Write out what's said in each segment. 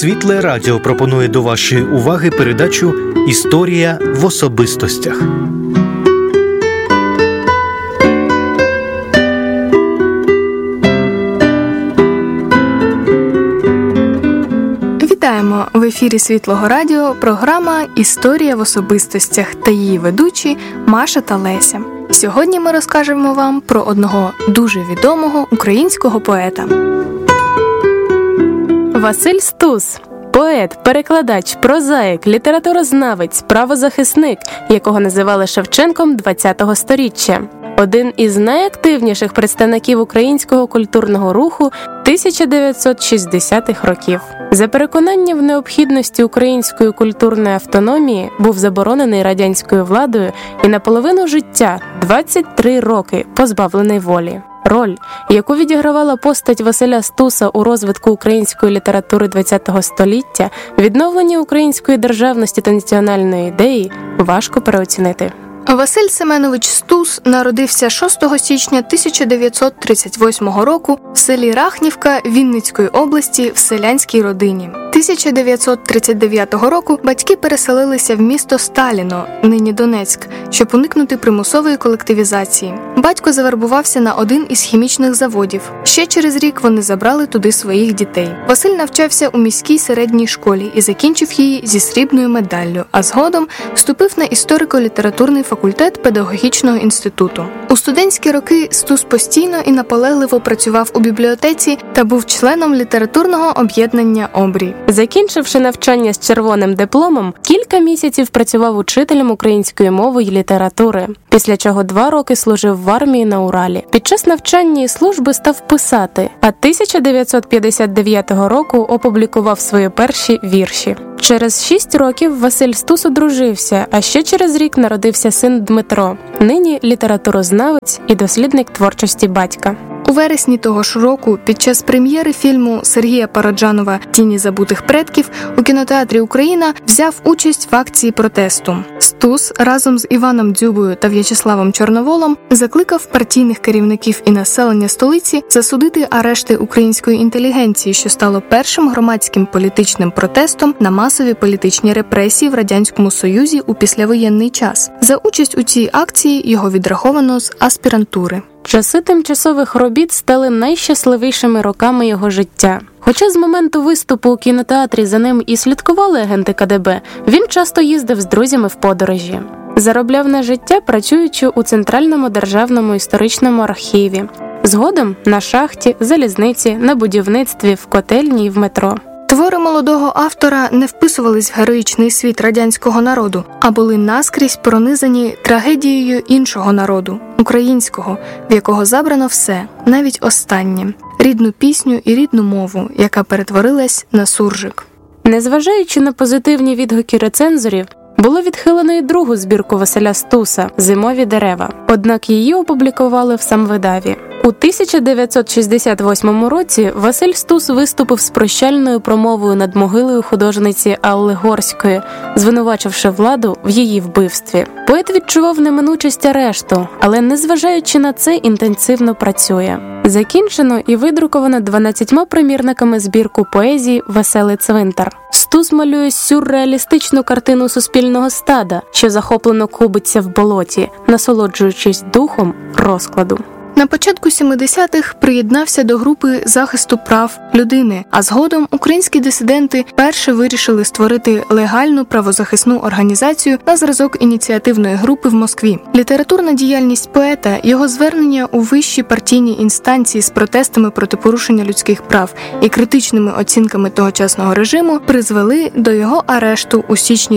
Світле Радіо пропонує до вашої уваги передачу «Історія в особистостях». Вітаємо! В ефірі Світлого Радіо програма «Історія в особистостях» та її ведучі Маша та Леся. Сьогодні ми розкажемо вам про одного дуже відомого українського поета. Василь Стус – поет, перекладач, прозаїк, літературознавець, правозахисник, якого називали Шевченком ХХ століття. Один із найактивніших представників українського культурного руху 1960-х років. За переконанням в необхідності української культурної автономії був заборонений радянською владою і наполовину життя, 23 роки, позбавлений волі. Роль, яку відігравала постать Василя Стуса у розвитку української літератури ХХ століття, відновленні української державності та національної ідеї, важко переоцінити. Василь Семенович Стус народився 6 січня 1938 року в селі Рахнівка Вінницької області в селянській родині. 1939 року батьки переселилися в місто Сталіно, нині Донецьк, щоб уникнути примусової колективізації. Батько завербувався на один із хімічних заводів. Ще через рік вони забрали туди своїх дітей. Василь навчався у міській середній школі і закінчив її зі срібною медаллю, а згодом вступив на історико-літературний факультет педагогічного інституту. У студентські роки Стус постійно і наполегливо працював у бібліотеці та був членом літературного об'єднання «Обрій». Закінчивши навчання з червоним дипломом, кілька місяців працював учителем української мови й літератури, після чого 2 роки служив в армії на Уралі. Під час навчання і служби став писати, а 1959 року опублікував свої перші вірші. Через 6 років Василь Стус одружився, а ще через рік народився син Дмитро, нині літературознавець і дослідник творчості батька. У вересні того ж року, під час прем'єри фільму Сергія Параджанова «Тіні забутих предків» у кінотеатрі «Україна» взяв участь в акції протесту. Стус разом з Іваном Дзюбою та В'ячеславом Чорноволом закликав партійних керівників і населення столиці засудити арешти української інтелігенції, що стало першим громадським політичним протестом на масові політичні репресії в Радянському Союзі у післявоєнний час. За участь у цій акції його відраховано з аспірантури. Часи тимчасових робіт стали найщасливішими роками його життя. Хоча з моменту виступу у кінотеатрі за ним і слідкували агенти КДБ, він часто їздив з друзями в подорожі. Заробляв на життя, працюючи у Центральному державному історичному архіві. Згодом на шахті, залізниці, на будівництві, в котельні і в метро. Твори молодого автора не вписувались в героїчний світ радянського народу, а були наскрізь пронизані трагедією іншого народу – українського, в якого забрано все, навіть останнє – рідну пісню і рідну мову, яка перетворилась на суржик. Незважаючи на позитивні відгуки рецензорів, було відхилено і другу збірку Василя Стуса «Зимові дерева», однак її опублікували в самвидаві. У 1968 році Василь Стус виступив з прощальною промовою над могилою художниці Алли Горської, звинувачивши владу в її вбивстві. Поет відчував неминучість арешту, але незважаючи на це інтенсивно працює. Закінчено і видруковано 12 примірниками збірку поезії «Веселий цвинтар». Стус малює сюрреалістичну картину суспільного стада, що захоплено кубиться в болоті, насолоджуючись духом розкладу. На початку 70-х приєднався до групи захисту прав людини, а згодом українські дисиденти перше вирішили створити легальну правозахисну організацію на зразок ініціативної групи в Москві. Літературна діяльність поета, його звернення у вищі партійні інстанції з протестами проти порушення людських прав і критичними оцінками тогочасного режиму призвели до його арешту у січні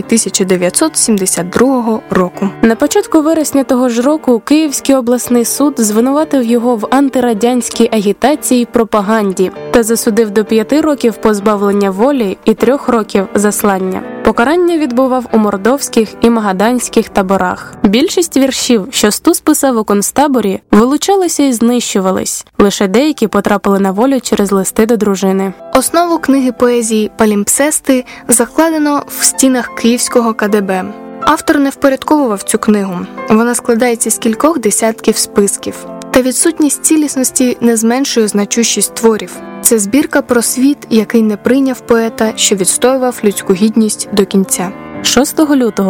1972 року. На початку вересня того ж року Київський обласний суд звинуватив його в антирадянській агітації і пропаганді та засудив до 5 років позбавлення волі і 3 років заслання. Покарання відбував у мордовських і магаданських таборах. Більшість віршів, що Стус писав у концтаборі, вилучалися і знищувались. Лише деякі потрапили на волю через листи до дружини. Основу книги поезії «Палімпсести» закладено в стінах Київського КДБ. Автор не впорядковував цю книгу. Вона складається з кількох десятків списків. Та відсутність цілісності не зменшує значущість творів. Це збірка про світ, який не прийняв поета, що відстоював людську гідність до кінця. 6 лютого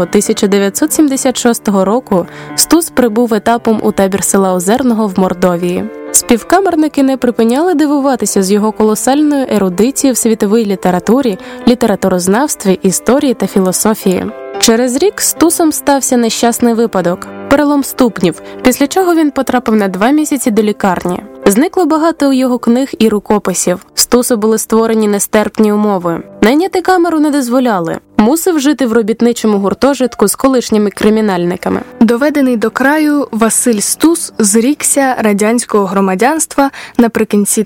1976 року Стус прибув етапом у табір села Озерного в Мордовії. Співкамерники не припиняли дивуватися з його колосальною ерудицією в світовій літературі, літературознавстві, історії та філософії. Через рік з Стусом стався нещасний випадок – перелом ступнів, після чого він потрапив на 2 місяці до лікарні. Зникло багато його книг і рукописів. Стусу були створені нестерпні умови. Найняти камеру не дозволяли. Мусив жити в робітничому гуртожитку з колишніми кримінальниками. Доведений до краю, Василь Стус зрікся радянського громадянства наприкінці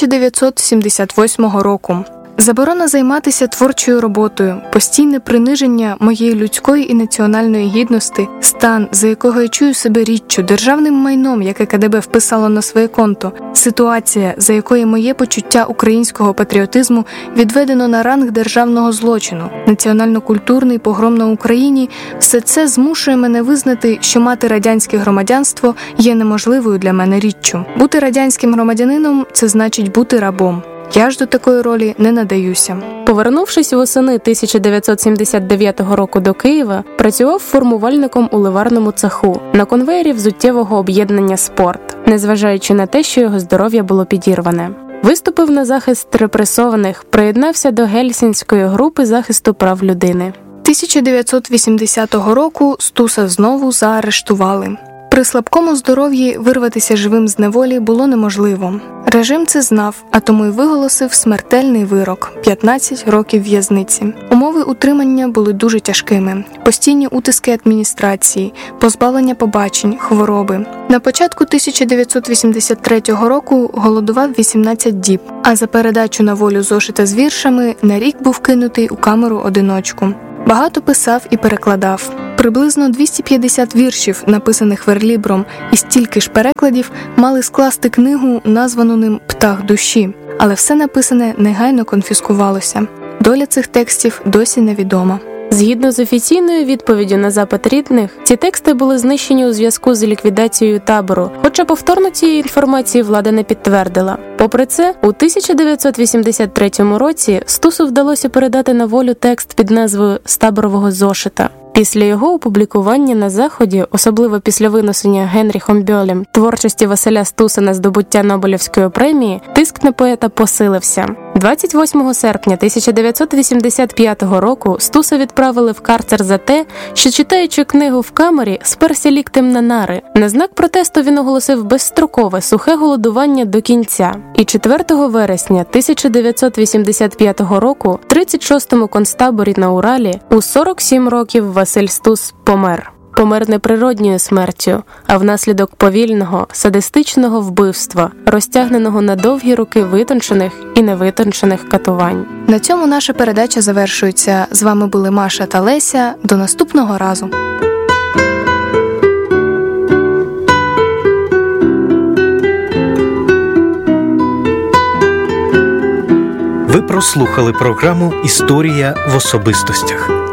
1978 року. Заборона займатися творчою роботою, постійне приниження моєї людської і національної гідності, стан, за якого я чую себе річчю, державним майном, яке КДБ вписало на своє конто, ситуація, за якої моє почуття українського патріотизму відведено на ранг державного злочину, національно-культурний погром на Україні – все це змушує мене визнати, що мати радянське громадянство є неможливою для мене річчю. Бути радянським громадянином – це значить бути рабом. Я ж до такої ролі не надаюся. Повернувшись восени 1979 року до Києва, працював формувальником у ливарному цеху на конвеєрі взуттєвого об'єднання «Спорт», незважаючи на те, що його здоров'я було підірване. Виступив на захист репресованих, приєднався до Гельсінської групи захисту прав людини. 1980 року Стуса знову заарештували. При слабкому здоров'ї вирватися живим з неволі було неможливо. Режим це знав, а тому й виголосив смертельний вирок – 15 років в'язниці. Умови утримання були дуже тяжкими. Постійні утиски адміністрації, позбавлення побачень, хвороби. На початку 1983 року голодував 18 діб, а за передачу на волю зошита з віршами на рік був кинутий у камеру-одиночку. Багато писав і перекладав. Приблизно 250 віршів, написаних верлібром, і стільки ж перекладів мали скласти книгу, названу ним «Птах душі». Але все написане негайно конфіскувалося. Доля цих текстів досі невідома. Згідно з офіційною відповіддю на запит рідних, ці тексти були знищені у зв'язку з ліквідацією табору, хоча повторно цієї інформації влада не підтвердила. Попри це, у 1983 році Стусу вдалося передати на волю текст під назвою «З таборового зошита». Після його опублікування на Заході, особливо після винесення Генріхом Бьолем творчості Василя Стуса на здобуття Нобелівської премії, тиск на поета посилився. 28 серпня 1985 року Стуса відправили в карцер за те, що, читаючи книгу в камері, сперся ліктем на нари. На знак протесту він оголосив безстрокове сухе голодування до кінця. І 4 вересня 1985 року в 36-му концтаборі на Уралі у 47 років Василь Стус помер. Помер не природньою смертю, а внаслідок повільного, садистичного вбивства, розтягненого на довгі роки витончених і невитончених катувань. На цьому наша передача завершується. З вами були Маша та Леся. До наступного разу. Ви прослухали програму «Історія в особистостях».